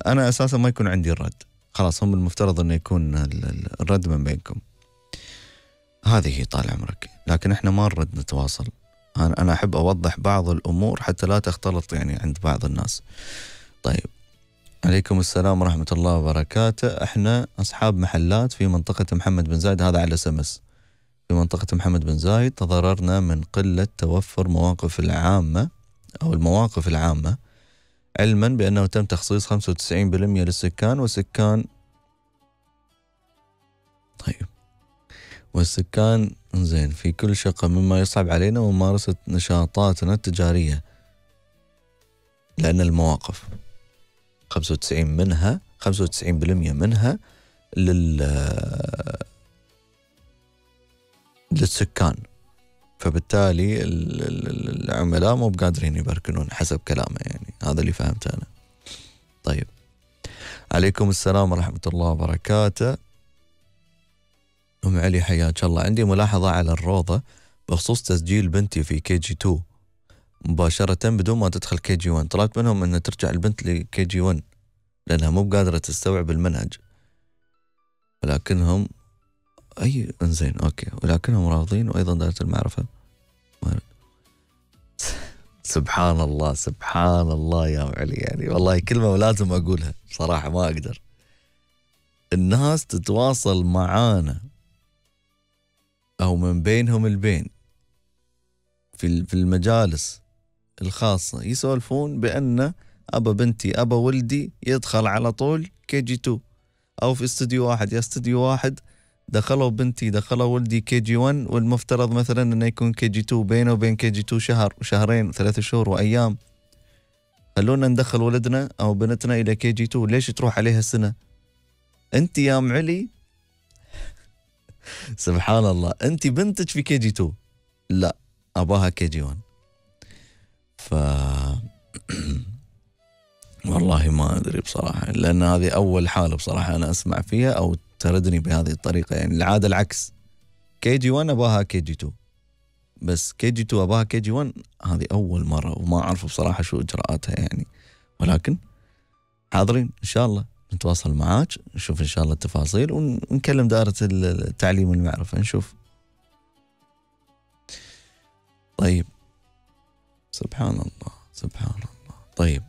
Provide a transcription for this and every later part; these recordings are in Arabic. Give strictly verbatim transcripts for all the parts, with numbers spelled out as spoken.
أنا أساسا ما يكون عندي الرد، خلاص هم المفترض أنه يكون الرد من بينكم. هذه طال عمرك، لكن إحنا ما نرد نتواصل. أنا أحب أوضح بعض الأمور حتى لا تختلط يعني عند بعض الناس. طيب، عليكم السلام ورحمة الله وبركاته. احنا أصحاب محلات في منطقة محمد بن زايد، هذا على سمس، في منطقة محمد بن زايد تضررنا من قلة توفر مواقف العامة أو المواقف العامة، علما بأنه تم تخصيص خمسة وتسعين بالمئة للسكان والسكان طيب والسكان زين في كل شقة، مما يصعب علينا ممارسة نشاطاتنا التجارية، لأن المواقف خمسة وتسعين منها خمسة وتسعين بالمئة منها لل للسكان، فبالتالي العملاء مو بقادرين يبركنون حسب كلامه، يعني هذا اللي فهمته أنا. طيب، عليكم السلام ورحمة الله وبركاته. أم علي حياك الله، عندي ملاحظة على الروضة بخصوص تسجيل بنتي في كي جي تو مباشرة بدون ما تدخل كي جي ون. طلبت منهم أن ترجع البنت لكي جي ون لأنها مو بقادرة تستوعب المنهج، ولكنهم أي إنزين أوكي ولكنهم راضين، وأيضا دائرة المعرفة. سبحان الله سبحان الله يا علي، يعني والله كلمة لازم أقولها صراحة، ما أقدر. الناس تتواصل معانا أو من بينهم البين في في المجالس الخاصة يسولفون بأن أبا بنتي أبا ولدي يدخل على طول كي جي تو، أو في استوديو واحد يا استوديو واحد دخلوا بنتي دخلوا ولدي كي جي ون، والمفترض مثلا أنه يكون كي جي تو بينه وبين كي جي تو شهر وشهرين ثلاثة شهور وأيام. خلونا ندخل ولدنا أو بنتنا إلى كي جي تو، ليش تروح عليها السنة؟ أنت يا أم علي سبحان الله، أنت بنتك في كي جي تو، لا أباها كي جي ون. ف والله ما أدري بصراحة، لأن هذه أول حالة بصراحة أنا أسمع فيها أو تردني بهذه الطريقة. يعني العادة العكس، كي جي ون أباها كي جي تو، بس كي جي تو أباها كي جي ون هذه أول مرة، وما أعرف بصراحة شو إجراءاتها يعني، ولكن حاضرين إن شاء الله نتواصل معاك، نشوف إن شاء الله التفاصيل ونكلم دائرة التعليم والمعرفة نشوف. طيب، سبحان الله سبحان الله. طيب،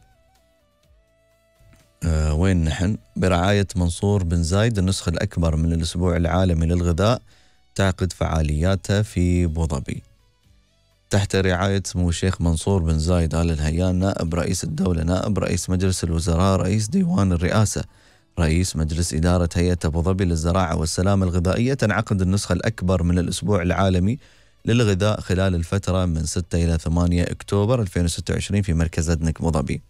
أه وين نحن؟ برعاية منصور بن زايد النسخة الأكبر من الأسبوع العالمي للغذاء تعقد فعالياتها في أبوظبي تحت رعاية سمو الشيخ منصور بن زايد آل نهيان، نائب رئيس الدولة، نائب رئيس مجلس الوزراء، رئيس ديوان الرئاسة، رئيس مجلس إدارة هيئة أبوظبي للزراعة والسلامة الغذائية. تنعقد النسخة الأكبر من الأسبوع العالمي للغذاء خلال الفترة من ستة إلى ثمانية أكتوبر ألفين وستة وعشرين في مركز أدنك أبوظبي.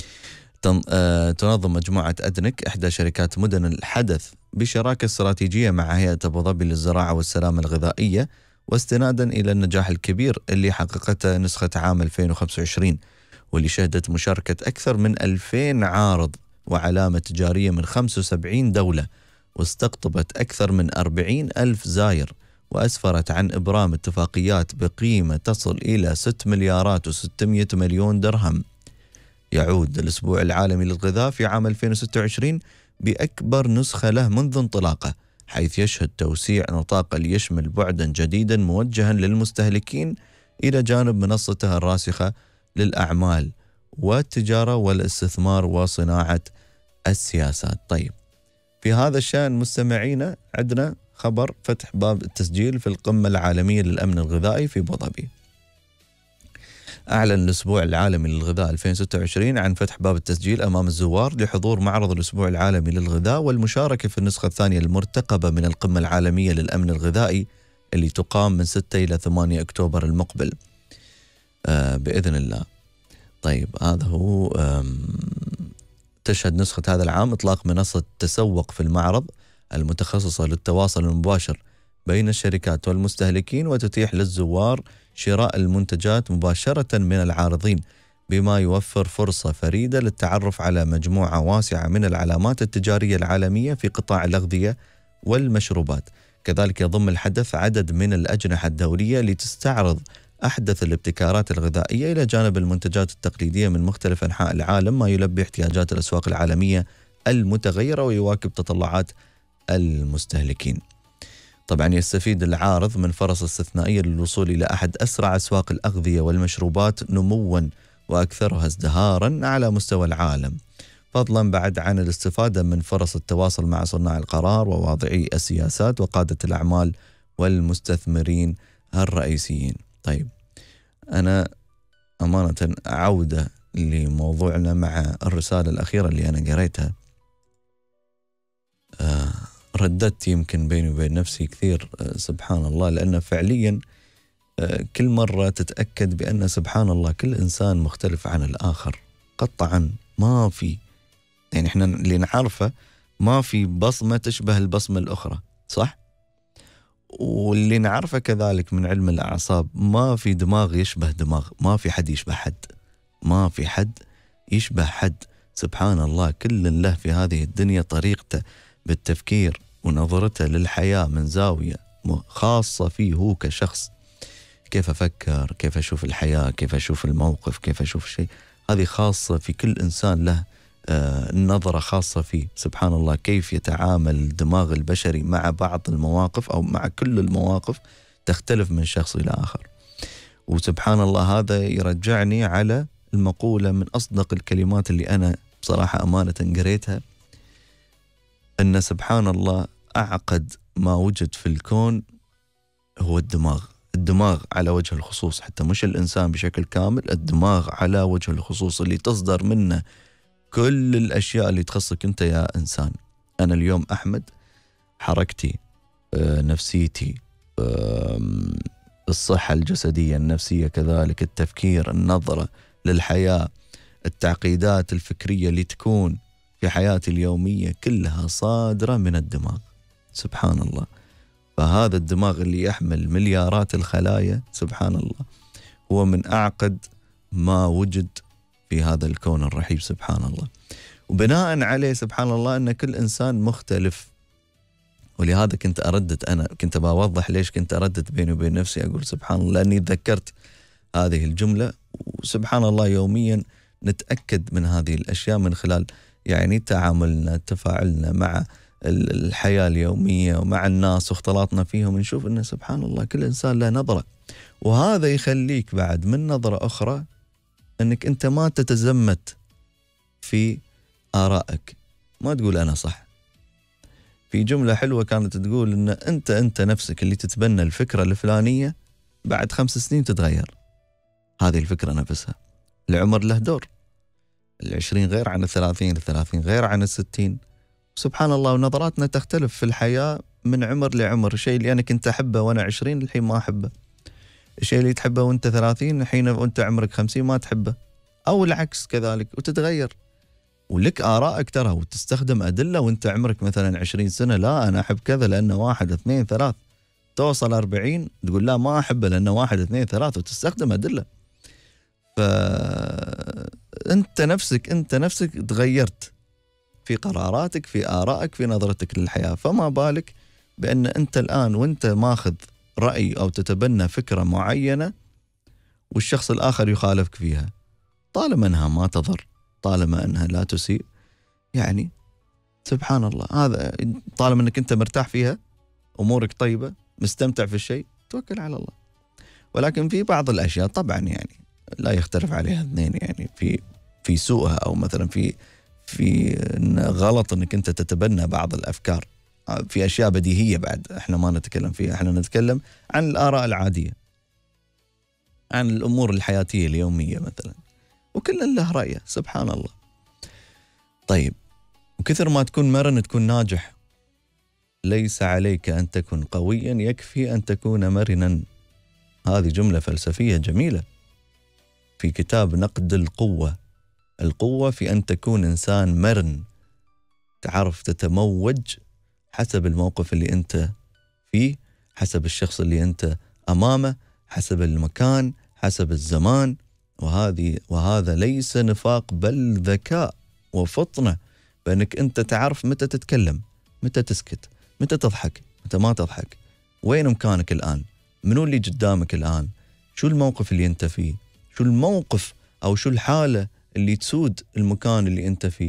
تنظم مجموعة أدنك إحدى شركات مدن الحدث بشراكة استراتيجية مع هيئة أبوظبي للزراعة والسلامة الغذائية، واستنادا إلى النجاح الكبير اللي حققته نسخة عام ألفين وخمسة وعشرين، واللي شهدت مشاركة أكثر من ألفين عارض وعلامة تجارية من خمسة وسبعين دولة، واستقطبت أكثر من أربعين ألف زائر، وأسفرت عن إبرام اتفاقيات بقيمة تصل إلى ستة مليارات وستمئة مليون درهم. يعود الأسبوع العالمي للغذاء في عام ألفين وستة وعشرين بأكبر نسخة له منذ انطلاقه، حيث يشهد توسيع نطاقه ليشمل بعدا جديدا موجها للمستهلكين إلى جانب منصته الراسخة للأعمال والتجارة والاستثمار وصناعة السياسات. طيب، في هذا الشأن مستمعينا عندنا خبر فتح باب التسجيل في القمة العالمية للأمن الغذائي في أبوظبي. أعلن الأسبوع العالمي للغذاء ألفين وستة وعشرين عن فتح باب التسجيل أمام الزوار لحضور معرض الأسبوع العالمي للغذاء والمشاركة في النسخة الثانية المرتقبة من القمة العالمية للأمن الغذائي اللي تقام من ستة إلى ثمانية أكتوبر المقبل آه بإذن الله. طيب، هذا هو تشهد نسخة هذا العام إطلاق منصة تسوق في المعرض المتخصصة للتواصل المباشر بين الشركات والمستهلكين، وتتيح للزوار شراء المنتجات مباشرة من العارضين، بما يوفر فرصة فريدة للتعرف على مجموعة واسعة من العلامات التجارية العالمية في قطاع الأغذية والمشروبات. كذلك يضم الحدث عدد من الأجنحة الدولية لتستعرض أحدث الابتكارات الغذائية إلى جانب المنتجات التقليدية من مختلف أنحاء العالم، ما يلبي احتياجات الأسواق العالمية المتغيرة ويواكب تطلعات المستهلكين. طبعا يستفيد العارض من فرص استثنائية للوصول إلى أحد أسرع أسواق الأغذية والمشروبات نموا وأكثرها ازدهارا على مستوى العالم، فضلا بعد عن الاستفادة من فرص التواصل مع صناع القرار وواضعي السياسات وقادة الأعمال والمستثمرين الرئيسيين. طيب أنا أمانة عودة لموضوعنا مع الرسالة الأخيرة اللي أنا قريتها، آه رددت يمكن بيني وبين نفسي كثير، آه سبحان الله، لأن فعليا آه كل مرة تتأكد بأن سبحان الله كل إنسان مختلف عن الآخر قطعا. ما في يعني إحنا اللي نعرفه ما في بصمة تشبه البصمة الأخرى، صح؟ واللي نعرفه كذلك من علم الأعصاب ما في دماغ يشبه دماغ، ما في حد يشبه حد، ما في حد يشبه حد. سبحان الله كل له في هذه الدنيا طريقته بالتفكير ونظرته للحياة من زاوية خاصة فيه هو كشخص، كيف أفكر، كيف أشوف الحياة، كيف أشوف الموقف، كيف أشوف شيء، هذه خاصة في كل إنسان له آه نظرة خاصة فيه. سبحان الله كيف يتعامل الدماغ البشري مع بعض المواقف أو مع كل المواقف تختلف من شخص إلى آخر. وسبحان الله هذا يرجعني على المقولة من أصدق الكلمات اللي أنا بصراحة أمانة قريتها، أن سبحان الله أعقد ما وجد في الكون هو الدماغ. الدماغ على وجه الخصوص، حتى مش الإنسان بشكل كامل، الدماغ على وجه الخصوص اللي تصدر منه كل الأشياء اللي تخصك أنت يا إنسان. أنا اليوم أحمد حركتي، نفسيتي، الصحة الجسدية النفسية كذلك، التفكير، النظرة للحياة، التعقيدات الفكرية اللي تكون في حياتي اليومية كلها صادرة من الدماغ. سبحان الله. فهذا الدماغ اللي يحمل مليارات الخلايا سبحان الله هو من أعقد ما وجد في هذا الكون الرحيب سبحان الله. وبناء عليه سبحان الله أن كل إنسان مختلف. ولهذا كنت أردد، أنا كنت بوضح ليش كنت أردد بيني وبين نفسي أقول سبحان الله، لأني تذكرت هذه الجملة. وسبحان الله يوميا نتأكد من هذه الأشياء من خلال يعني تعاملنا، تفاعلنا مع الحياة اليومية ومع الناس واختلاطنا فيهم، نشوف أن سبحان الله كل إنسان له نظرة. وهذا يخليك بعد من نظرة أخرى أنك أنت ما تتزمت في آرائك، ما تقول أنا صح. في جملة حلوة كانت تقول أن أنت أنت نفسك اللي تتبنى الفكرة الفلانية بعد خمس سنين تتغير هذه الفكرة نفسها. العمر له دور، العشرين غير عن الثلاثين، الثلاثين غير عن الستين. سبحان الله ونظراتنا تختلف في الحياة من عمر لعمر. الشيء اللي أنا كنت أحبه وأنا عشرين الحين ما أحبه، الشيء اللي تحبه وأنت ثلاثين الحين وأنت عمرك خمسين ما تحبه، أو العكس كذلك، وتتغير. ولك آرائك ترى، وتستخدم أدلة وأنت عمرك مثلا عشرين سنة، لا أنا أحب كذا لأنه واحد اثنين ثلاث. توصل أربعين تقول لا ما أحبه لأنه واحد اثنين ثلاث، وتستخدم أدلة. فأنت نفسك أنت نفسك تغيرت في قراراتك، في آرائك، في نظرتك للحياة. فما بالك بأن أنت الآن وأنت ماخذ رأي أو تتبنى فكرة معينة والشخص الآخر يخالفك فيها، طالما أنها ما تضر، طالما أنها لا تسيء، يعني سبحان الله هذا طالما أنك أنت مرتاح فيها، أمورك طيبة، مستمتع في الشيء، توكل على الله. ولكن في بعض الأشياء طبعا يعني لا يختلف عليها اثنين، يعني في في سوءها أو مثلا في في غلط أنك أنت تتبنى بعض الأفكار. في أشياء بديهية بعد احنا ما نتكلم فيها، احنا نتكلم عن الآراء العادية، عن الأمور الحياتية اليومية مثلا، وكل له رأيه سبحان الله. طيب، وكثر ما تكون مرن تكون ناجح. ليس عليك أن تكون قويا، يكفي أن تكون مرنا. هذه جملة فلسفية جميلة في كتاب نقد القوة. القوة في أن تكون إنسان مرن، تعرف تتموج حسب الموقف اللي أنت فيه، حسب الشخص اللي أنت أمامه، حسب المكان، حسب الزمان. وهذه وهذا ليس نفاق بل ذكاء وفطنة، بأنك أنت تعرف متى تتكلم، متى تسكت، متى تضحك، متى ما تضحك، وين مكانك الآن، منو اللي قدامك الآن، شو الموقف اللي أنت فيه، شو الموقف أو شو الحالة اللي تسود المكان اللي أنت فيه.